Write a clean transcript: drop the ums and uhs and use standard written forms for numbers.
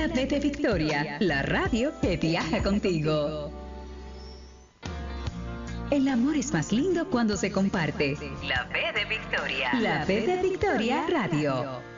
La V de Victoria, la radio que viaja contigo. El amor es más lindo cuando se comparte. La V de Victoria. La V de Victoria Radio.